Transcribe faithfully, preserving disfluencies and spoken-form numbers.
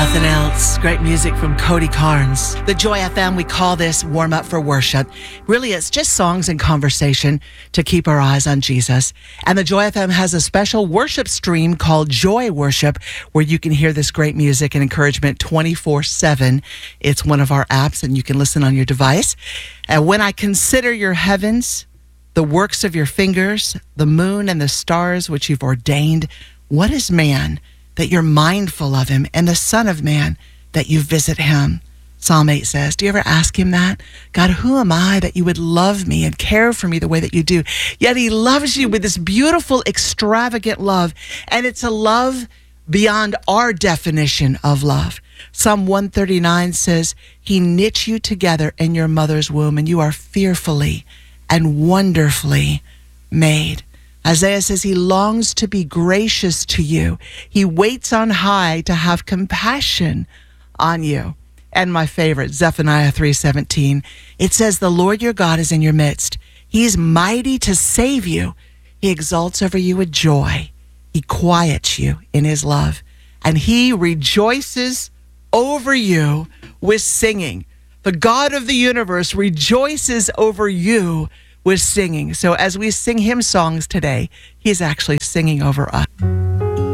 Nothing else. Great music from Cody Carnes. The Joy F M, we call this Warm Up for Worship. Really, it's just songs and conversation to keep our eyes on Jesus. And the Joy F M has a special worship stream called Joy Worship, where you can hear this great music and encouragement twenty-four seven. It's one of our apps, and you can listen on your device. And when I consider your heavens, the works of your fingers, the moon and the stars which you've ordained, what is man that you're mindful of him, and the Son of Man that you visit him? Psalm eight says, do you ever ask him that? God, who am I that you would love me and care for me the way that you do? Yet he loves you with this beautiful, extravagant love, and it's a love beyond our definition of love. Psalm one thirty-nine says, he knit you together in your mother's womb, and you are fearfully and wonderfully made. Isaiah says he longs to be gracious to you. He waits on high to have compassion on you. And my favorite, Zephaniah three seventeen, it says, the Lord your God is in your midst. He is mighty to save you. He exalts over you with joy. He quiets you in his love. And he rejoices over you with singing. The God of the universe rejoices over you with singing. So as we sing hymn songs today, he's actually singing over us.